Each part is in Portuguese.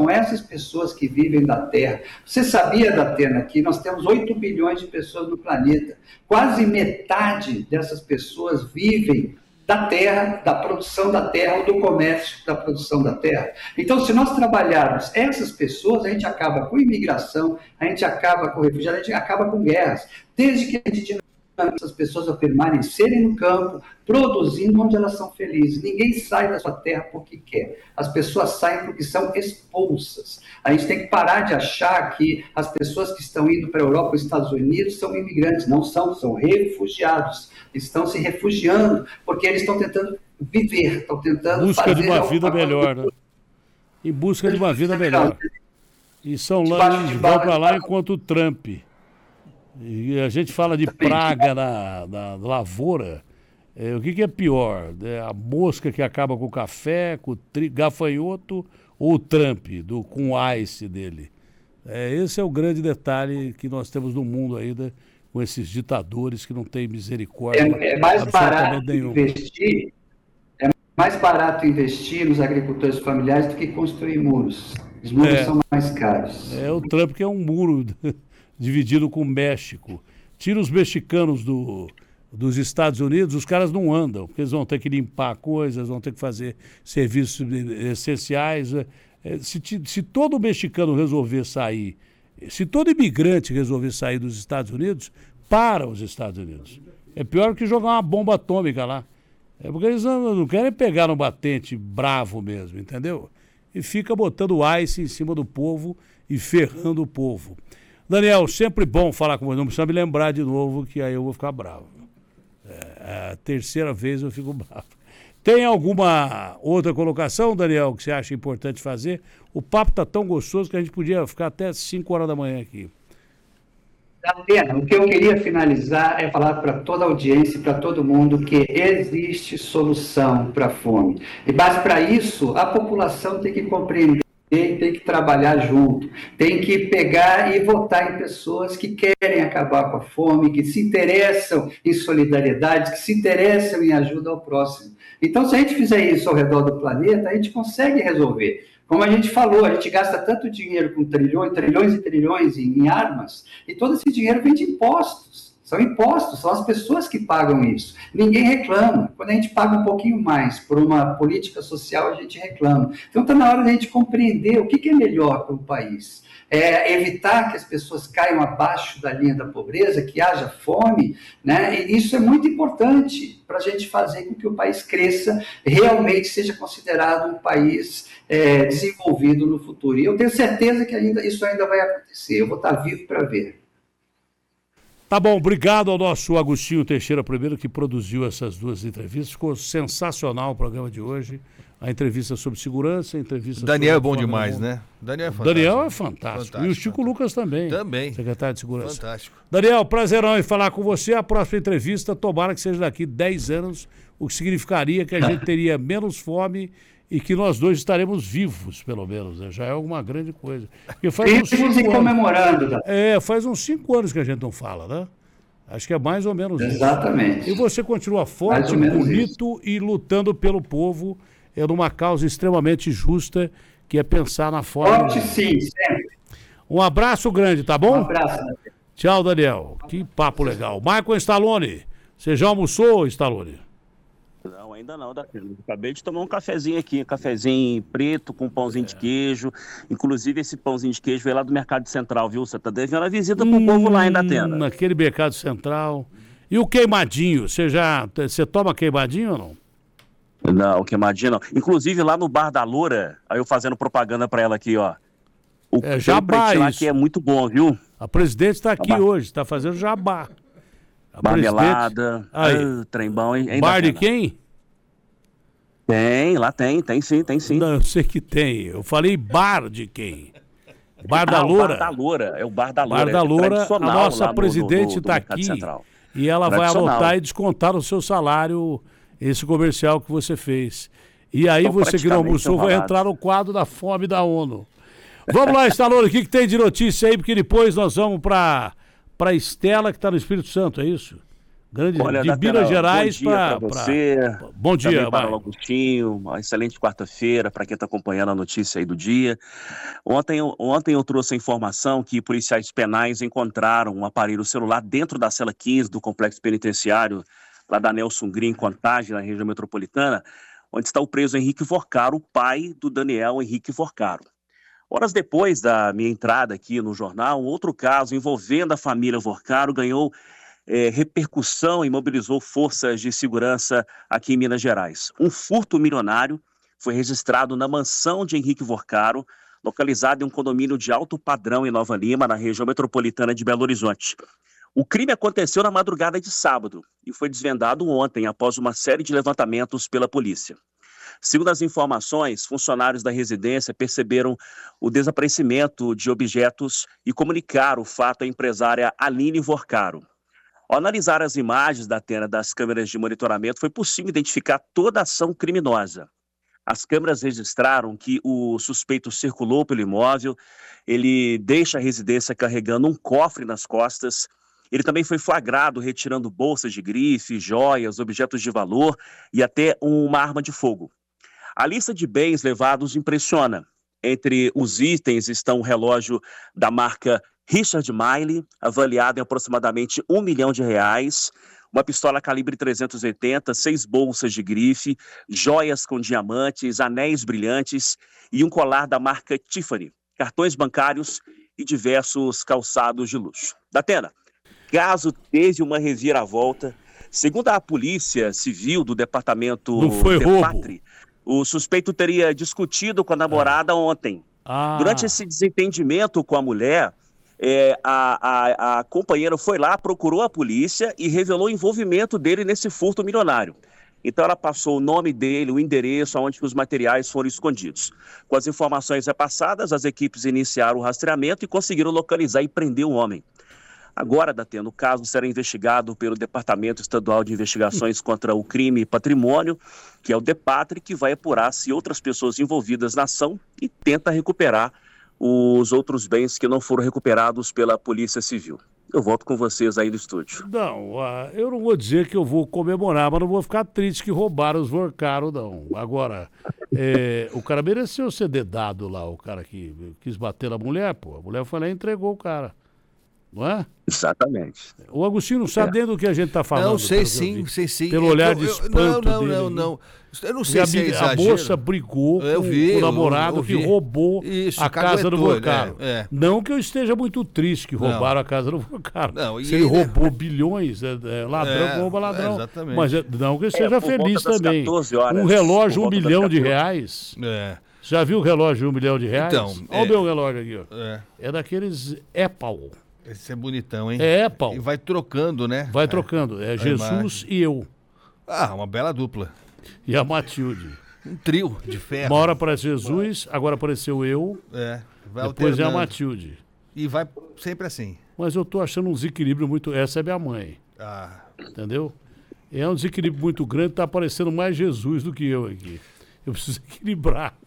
são essas pessoas que vivem da terra. Você sabia, Datena, que nós temos 8 bilhões de pessoas no planeta. Quase metade dessas pessoas vivem da terra, da produção da terra ou do comércio da produção da terra. Então, se nós trabalharmos essas pessoas, a gente acaba com imigração, a gente acaba com refugiados, a gente acaba com guerras. Desde que a gente dinamiza essas pessoas a permanecerem no campo, produzindo onde elas são felizes. Ninguém sai da sua terra porque quer. As pessoas saem porque são expulsas. A gente tem que parar de achar que as pessoas que estão indo para a Europa ou Estados Unidos são imigrantes. Não são, são refugiados. Estão se refugiando porque eles estão tentando viver, estão tentando busca fazer... de uma vida melhor, né? Em busca de uma vida melhor. E são lá, eles vão para lá enquanto o Trump. E a gente fala de praga na lavoura. O que é pior? A mosca que acaba com o café, com o gafanhoto, ou o Trump, com o ice dele? Esse é o grande detalhe que nós temos no mundo ainda, com esses ditadores que não têm misericórdia. É mais barato investir nos agricultores familiares do que construir muros. Os muros são mais caros. O Trump que é um muro dividido com o México. Tira os mexicanos dos Estados Unidos, os caras não andam, porque eles vão ter que limpar coisas, vão ter que fazer serviços essenciais. Se todo mexicano resolver sair, se todo imigrante resolver sair dos Estados Unidos, para os Estados Unidos. É pior que jogar uma bomba atômica lá. Porque eles não querem pegar no batente bravo mesmo, entendeu? E fica botando ice em cima do povo e ferrando o povo. Daniel, sempre bom falar com você. Não precisa me lembrar de novo, que aí eu vou ficar bravo. A terceira vez eu fico bravo. Tem alguma outra colocação, Daniel, que você acha importante fazer? O papo está tão gostoso que a gente podia ficar até 5 horas da manhã aqui. Datena, o que eu queria finalizar é falar para toda a audiência, para todo mundo, que existe solução para a fome. Mas para isso, a população tem que compreender, tem que trabalhar junto, tem que pegar e votar em pessoas que querem acabar com a fome, que se interessam em solidariedade, que se interessam em ajuda ao próximo. Então, se a gente fizer isso ao redor do planeta, a gente consegue resolver. Como a gente falou, a gente gasta tanto dinheiro com trilhões e trilhões em armas, e todo esse dinheiro vem de impostos. São impostos, são as pessoas que pagam isso. Ninguém reclama. Quando a gente paga um pouquinho mais por uma política social, a gente reclama. Então está na hora da gente compreender o que é melhor para o país. Evitar que as pessoas caiam abaixo da linha da pobreza, que haja fome, né? E isso é muito importante para a gente fazer com que o país cresça, realmente seja considerado um país desenvolvido no futuro. E eu tenho certeza que isso ainda vai acontecer. Eu vou estar vivo para ver. Tá bom, obrigado ao nosso Agostinho Teixeira primeiro, que produziu essas duas entrevistas. Ficou sensacional o programa de hoje. A entrevista sobre segurança, a entrevista Daniel sobre... é bom demais, né? Daniel é fantástico. Daniel é fantástico. E o Chico Lucas também. Também. Secretário de Segurança. Fantástico. Daniel, prazerão em falar com você. A próxima entrevista, tomara que seja daqui 10 anos, o que significaria que a gente teria menos fome e que nós dois estaremos vivos, pelo menos, né? Já é alguma grande coisa. Porque faz uns 5 anos, comemorando. Faz uns 5 anos que a gente não fala, né? Acho que é mais ou menos isso. Exatamente. E você continua forte, bonito e lutando pelo povo, numa causa extremamente justa, que é pensar na forma... Forte, sim, sempre. Um abraço grande, tá bom? Um abraço. Tchau, Daniel. Que papo legal. Michael Stallone, você já almoçou, Stallone? Não, ainda não, acabei de tomar um cafezinho aqui, cafezinho preto com pãozinho de queijo. Inclusive esse pãozinho de queijo veio lá do Mercado Central, viu? Você tá devendo a visita pro povo lá ainda, Tenda. Naquele Mercado Central. E o queimadinho, você toma queimadinho ou não? Não, queimadinho não. Inclusive lá no Bar da Loura, aí eu fazendo propaganda pra ela aqui, ó. O jabá lá que é muito bom, viu? A presidente está aqui hoje, está fazendo jabá. Marmelada, trem bom, hein? Bar de quem? Tem, lá tem sim. Não, eu sei que tem. Eu falei bar de quem? Bar da Loura? Bar da Loura, é o Bar da Loura. Bar da Loura, a nossa presidente está aqui e ela vai anotar e descontar no seu salário esse comercial que você fez. E aí você que não almoçou vai entrar no quadro da fome da ONU. Vamos lá, Stallone, o que tem de notícia aí? Porque depois nós vamos para Estela, que está no Espírito Santo, é isso? Grande, Olha, de Datena, Minas Gerais bom dia para você. Bom dia, Também para o vai. Agostinho. Uma excelente quarta-feira para quem está acompanhando a notícia aí do dia. Ontem eu trouxe a informação que policiais penais encontraram um aparelho celular dentro da cela 15 do complexo penitenciário lá da Nelson Green, em Contagem, na região metropolitana, onde está o preso Henrique Vorcaro, o pai do Daniel Henrique Vorcaro. Horas depois da minha entrada aqui no jornal, outro caso envolvendo a família Vorcaro ganhou repercussão e mobilizou forças de segurança aqui em Minas Gerais. Um furto milionário foi registrado na mansão de Henrique Vorcaro, localizada em um condomínio de alto padrão em Nova Lima, na região metropolitana de Belo Horizonte. O crime aconteceu na madrugada de sábado e foi desvendado ontem após uma série de levantamentos pela polícia. Segundo as informações, funcionários da residência perceberam o desaparecimento de objetos e comunicaram o fato à empresária Aline Vorcaro. Ao analisar as imagens das câmeras de monitoramento, foi possível identificar toda a ação criminosa. As câmeras registraram que o suspeito circulou pelo imóvel, ele deixa a residência carregando um cofre nas costas. Ele também foi flagrado retirando bolsas de grife, joias, objetos de valor e até uma arma de fogo. A lista de bens levados impressiona. Entre os itens estão um relógio da marca Richard Mille, avaliado em aproximadamente R$ 1 milhão, uma pistola calibre 380, 6 bolsas de grife, joias com diamantes, anéis brilhantes e um colar da marca Tiffany, cartões bancários e diversos calçados de luxo. Datena, caso teve uma reviravolta, segundo a Polícia Civil do Departamento Não foi DEPATRE, roubo. o suspeito teria discutido com a namorada ontem. Durante esse desentendimento com a mulher, a companheira foi lá, procurou a polícia e revelou o envolvimento dele nesse furto milionário. Então ela passou o nome dele, o endereço, onde os materiais foram escondidos. Com as informações repassadas, as equipes iniciaram o rastreamento e conseguiram localizar e prender o homem. Agora, Datena, o caso será investigado pelo Departamento Estadual de Investigações contra o Crime e Patrimônio, que é o DEPATRE, que vai apurar se outras pessoas envolvidas na ação e tenta recuperar os outros bens que não foram recuperados pela Polícia Civil. Eu volto com vocês aí no estúdio. Não, eu não vou dizer que eu vou comemorar, mas não vou ficar triste que roubaram os Vorcaro, não. Agora, o cara mereceu ser dedado lá, o cara que quis bater na mulher, pô. A mulher foi lá e entregou o cara. Não é? Exatamente. O Agostinho não sabe nem do que a gente está falando. Não, sei sim. Pelo olhar de espanto dele. Não. Eu não sei se é A exagero. moça brigou com o namorado que roubou a casa do Vorcaro. Não que eu esteja muito triste que roubaram a casa do Vorcaro. Se ele roubou bilhões, ladrão rouba ladrão. Exatamente. Mas não que eu esteja feliz também. 14 horas, um relógio por R$ 1 volta milhão das 14. Já viu o relógio de R$ 1 milhão? Então, olha o meu relógio aqui, ó. É daqueles Apple. Esse é bonitão, hein? É Apple. E vai trocando, né? Vai trocando. É Jesus e eu. Uma bela dupla. E a Matilde. Um trio de ferro. Uma hora aparece Jesus, agora apareceu eu. Vai depois alternando. é a Matilde. E vai sempre assim. Mas eu tô achando um desequilíbrio muito... Essa é minha mãe. Entendeu? É um desequilíbrio muito grande, tá aparecendo mais Jesus do que eu aqui. Eu preciso equilibrar.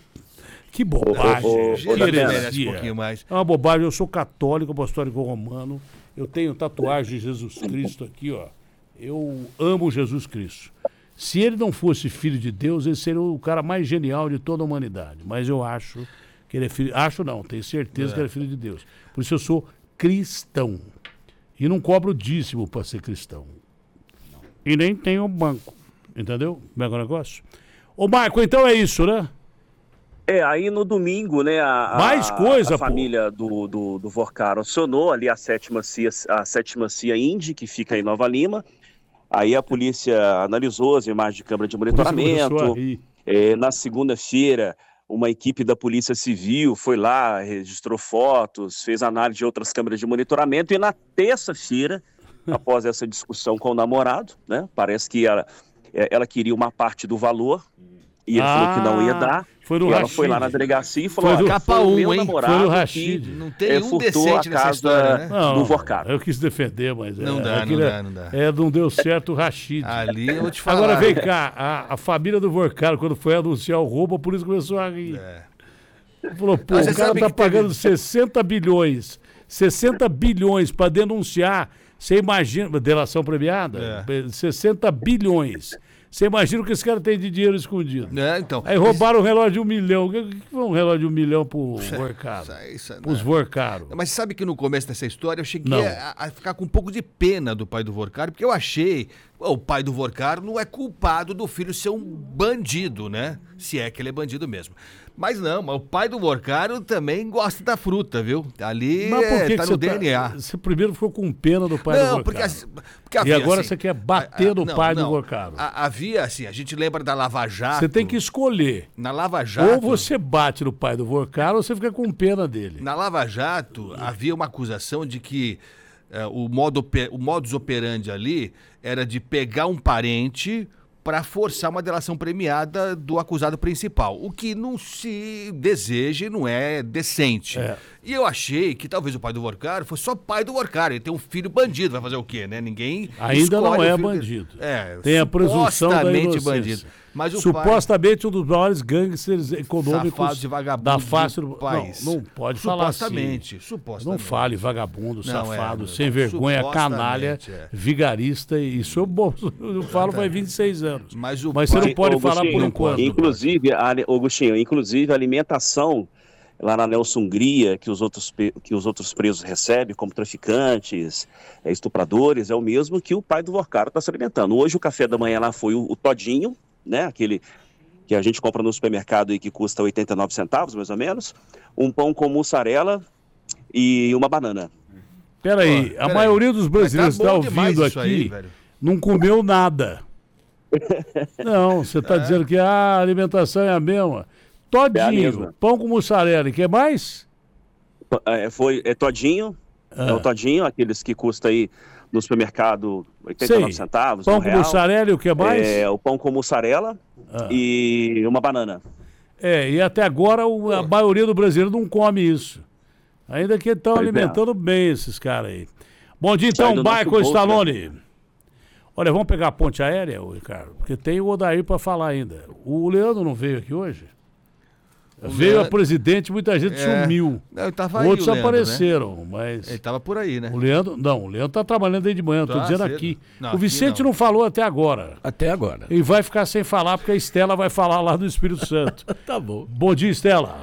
Que bobagem. Merece um pouquinho mais. É uma bobagem. Eu sou católico, apostólico romano. Eu tenho tatuagem de Jesus Cristo aqui, ó. Eu amo Jesus Cristo. Se ele não fosse filho de Deus, ele seria o cara mais genial de toda a humanidade. Mas eu acho que ele é filho... Acho não, tenho certeza que ele é filho de Deus. Por isso eu sou cristão. E não cobro dízimo para ser cristão. E nem tenho banco. Entendeu? Como é que é o negócio? Ô, Marco, então é isso, né? Aí no domingo, né, Mais coisa, a família do Vorcaro acionou ali a sétima CIA Indy, que fica em Nova Lima. Aí a polícia analisou as imagens de câmera de monitoramento. Na segunda-feira, uma equipe da Polícia Civil foi lá, registrou fotos, fez análise de outras câmeras de monitoramento. E na terça-feira, após essa discussão com o namorado, né, parece que ela queria uma parte do valor. E ele falou que não ia dar. Ela foi lá na delegacia e falou: capa 1, hein? Foi no Rashid. Não tem um furtou decente a nessa casa história, né? do Vorcaro. Eu quis defender, mas não dá. Não deu certo o Rashid. Ali eu vou te falar. Agora vem cá, a família do Vorcaro, quando foi anunciar o roubo, a polícia começou a rir. Falou, pô, o cara tá pagando 60 bilhões para denunciar Você imagina, delação premiada, 60 bilhões. Você imagina o que esse cara tem de dinheiro escondido. Então. Aí roubaram um relógio de 1 milhão. O que foi um relógio de 1 milhão pro Vorcaro? Pros Vorcaro. Mas sabe que no começo dessa história eu cheguei a ficar com um pouco de pena do pai do Vorcaro, porque eu achei, o pai do Vorcaro não é culpado do filho ser um bandido, né? Se é que ele é bandido mesmo. Mas não, o pai do Vorcaro também gosta da fruta, viu? Ali tá no DNA. Você primeiro ficou com pena do pai do Vorcaro. Porque havia, e agora você quer bater no pai do Vorcaro. Havia, assim, a gente lembra da Lava Jato. Você tem que escolher. Na Lava Jato... Ou você bate no pai do Vorcaro ou você fica com pena dele. Na Lava Jato, havia uma acusação de que o modus operandi ali era de pegar um parente para forçar uma delação premiada do acusado principal, o que não se deseja e não é decente. E eu achei que talvez o pai do Vorcaro fosse só pai do Vorcaro, ele tem um filho bandido, vai fazer o quê, né? Ninguém ainda não é bandido. Tem a presunção da inocência. Bandido. Mas o supostamente um dos maiores gangsters econômicos da face do país. Não pode falar assim. Supostamente. Não fale vagabundo, safado, sem vergonha, canalha, vigarista. Isso eu falo faz 26 anos. Mas você não pode falar por enquanto. Inclusive, Augustinho, a alimentação lá na Nelson Hungria, que os outros presos recebem como traficantes, estupradores, é o mesmo que o pai do Vorcaro está se alimentando. Hoje o café da manhã lá foi o todinho, né? Aquele que a gente compra no supermercado e que custa 89 centavos, mais ou menos. Um pão com mussarela e uma banana. Peraí, a maioria dos brasileiros que está ouvindo aqui não comeu nada. Não, você está dizendo que a alimentação é a mesma. Todinho, pão com mussarela, e o que mais? Todinho, o todinho, aqueles que custa aí no supermercado 89 centavos, pão com mussarela e o que mais? O pão com mussarela e uma banana. E até agora a maioria do brasileiro não come isso. Ainda que estão alimentando bem esses caras aí. Bom dia então, Michael Stallone. Olha, vamos pegar a ponte aérea, Ricardo, porque tem o Odair para falar ainda. O Leandro não veio aqui hoje? Veio a presidente, muita gente sumiu. Outros apareceram, mas... Ele estava por aí, né? O Leandro está trabalhando aí de manhã, estou dizendo cedo. Aqui. O Vicente não falou até agora. Até agora. E vai ficar sem falar, porque a Estela vai falar lá do Espírito Santo. Tá bom. Bom dia, Estela.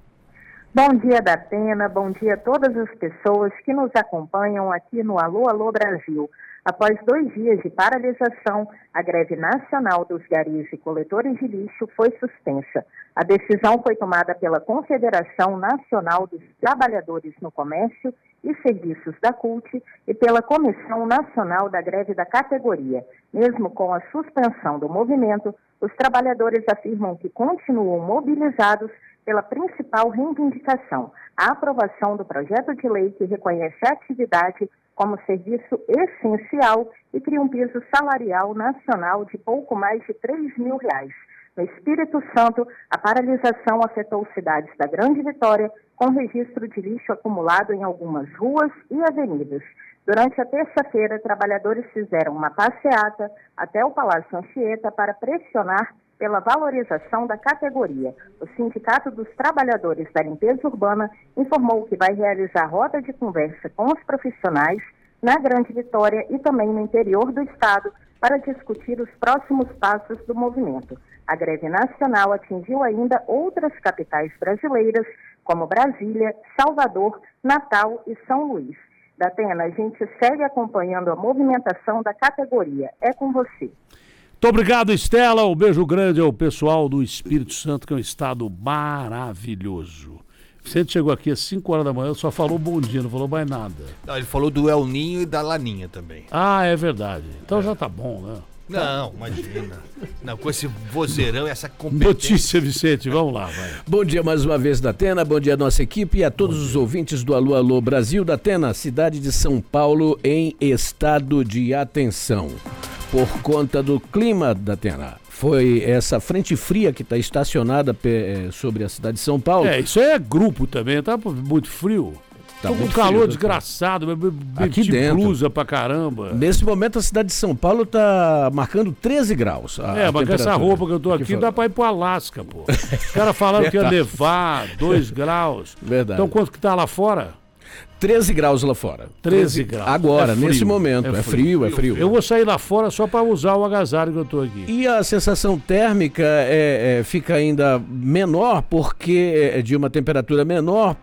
Bom dia, Datena. Bom dia a todas as pessoas que nos acompanham aqui no Alô, Alô Brasil. Após 2 dias de paralisação, a greve nacional dos garis e coletores de lixo foi suspensa. A decisão foi tomada pela Confederação Nacional dos Trabalhadores no Comércio e Serviços da CUT e pela Comissão Nacional da Greve da categoria. Mesmo com a suspensão do movimento, os trabalhadores afirmam que continuam mobilizados pela principal reivindicação, a aprovação do projeto de lei que reconhece a atividade como serviço essencial e cria um piso salarial nacional de pouco mais de R$3.000. No Espírito Santo, a paralisação afetou cidades da Grande Vitória, com registro de lixo acumulado em algumas ruas e avenidas. Durante a terça-feira, trabalhadores fizeram uma passeata até o Palácio Anchieta para pressionar pela valorização da categoria. O Sindicato dos Trabalhadores da Limpeza Urbana informou que vai realizar roda de conversa com os profissionais na Grande Vitória e também no interior do estado para discutir os próximos passos do movimento. A greve nacional atingiu ainda outras capitais brasileiras, como Brasília, Salvador, Natal e São Luís. Datena, a gente segue acompanhando a movimentação da categoria. É com você. Muito obrigado, Estela. Um beijo grande ao pessoal do Espírito Santo, que é um estado maravilhoso. Vicente chegou aqui às 5 horas da manhã, só falou bom dia, não falou mais nada. Não, ele falou do El Ninho e da Laninha também. Ah, é verdade. Então já tá bom, né? Não, imagina. Não, com esse vozeirão e essa competência. Notícia, Vicente, vamos lá, vai. Bom dia mais uma vez, Datena. Bom dia à nossa equipe e a todos os ouvintes do Alô, Alô Brasil. Datena, cidade de São Paulo em estado de atenção. Por conta do clima, Datena. Foi essa frente fria que está estacionada sobre a cidade de São Paulo. Isso aí é grupo também, tá muito frio. Tá com calor frio, desgraçado, aqui dentro. Blusa pra caramba. Nesse momento a cidade de São Paulo tá marcando 13 graus. Mas com essa roupa que eu tô aqui dá pra ir pro Alasca, pô. Os caras falaram que ia nevar 2 graus. Verdade. Então quanto que tá lá fora? 13 graus lá fora. 13 graus. Agora, É frio. nesse momento. É frio. Eu vou sair lá fora só para usar o agasalho que eu estou aqui. E a sensação térmica fica ainda menor, porque de uma temperatura menor,